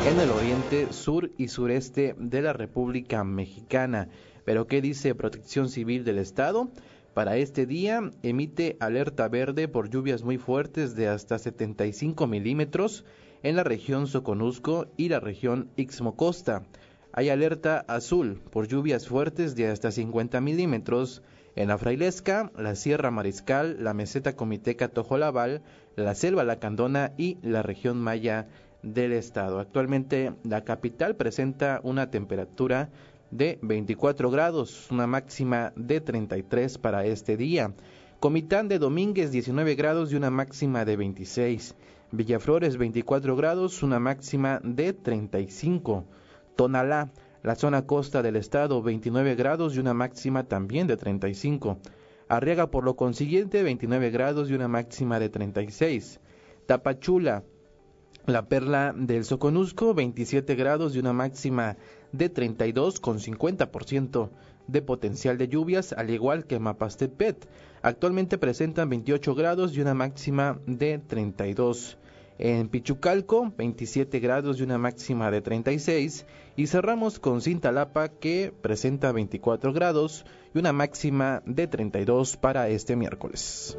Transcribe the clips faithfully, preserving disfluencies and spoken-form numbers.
en el oriente, sur y sureste de la República Mexicana. Pero ¿qué dice Protección Civil del Estado? Para este día emite alerta verde por lluvias muy fuertes de hasta setenta y cinco milímetros en la región Soconusco y la región Ixmocosta. Hay alerta azul por lluvias fuertes de hasta cincuenta milímetros en la Frailesca, la Sierra Mariscal, la Meseta Comiteca Tojolabal, la Selva Lacandona y la región Maya del estado. Actualmente la capital presenta una temperatura de veinticuatro grados, una máxima de treinta y tres para este día. Comitán de Domínguez diecinueve grados y una máxima de veintiséis. Villaflores veinticuatro grados, una máxima de treinta y cinco. Tonalá, la zona costa del estado, veintinueve grados y una máxima también de treinta y cinco. Arriaga, por lo consiguiente, veintinueve grados y una máxima de treinta y seis. Tapachula, la perla del Soconusco, veintisiete grados y una máxima de treinta y dos con cincuenta por ciento de potencial de lluvias, al igual que Mapastepet. Actualmente presentan veintiocho grados y una máxima de treinta y dos. En Pichucalco, veintisiete grados y una máxima de treinta y seis. Y cerramos con Cintalapa, que presenta veinticuatro grados y una máxima de treinta y dos para este miércoles.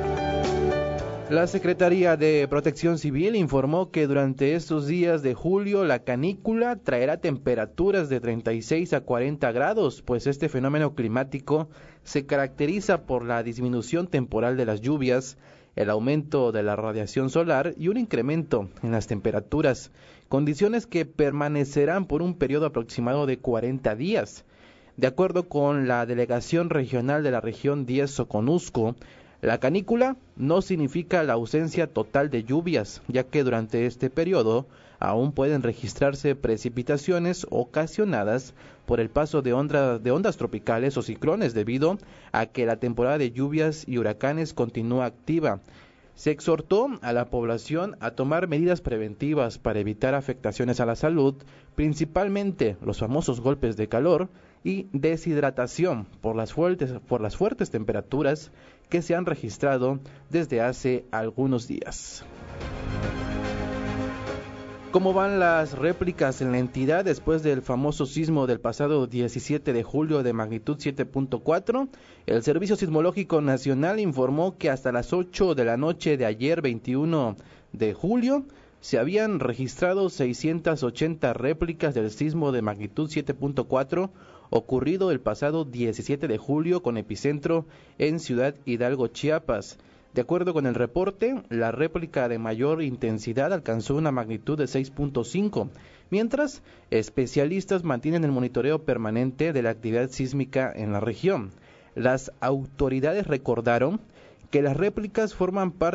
La Secretaría de Protección Civil informó que durante estos días de julio la canícula traerá temperaturas de treinta y seis a cuarenta grados, pues este fenómeno climático se caracteriza por la disminución temporal de las lluvias, el aumento de la radiación solar y un incremento en las temperaturas, condiciones que permanecerán por un periodo aproximado de cuarenta días. De acuerdo con la Delegación Regional de la Región diez Soconusco, la canícula no significa la ausencia total de lluvias, ya que durante este periodo aún pueden registrarse precipitaciones ocasionadas por el paso de, onda, de ondas tropicales o ciclones, debido a que la temporada de lluvias y huracanes continúa activa. Se exhortó a la población a tomar medidas preventivas para evitar afectaciones a la salud, principalmente los famosos golpes de calor y deshidratación por las fuertes, por las fuertes temperaturas que se han registrado desde hace algunos días. ¿Cómo van las réplicas en la entidad después del famoso sismo del pasado diecisiete de julio de magnitud siete punto cuatro? El Servicio Sismológico Nacional informó que hasta las ocho de la noche de ayer, veintiuno de julio, se habían registrado seiscientas ochenta réplicas del sismo de magnitud siete punto cuatro ocurrido el pasado diecisiete de julio con epicentro en Ciudad Hidalgo, Chiapas. De acuerdo con el reporte, la réplica de mayor intensidad alcanzó una magnitud de seis punto cinco, mientras especialistas mantienen el monitoreo permanente de la actividad sísmica en la región. Las autoridades recordaron que las réplicas forman parte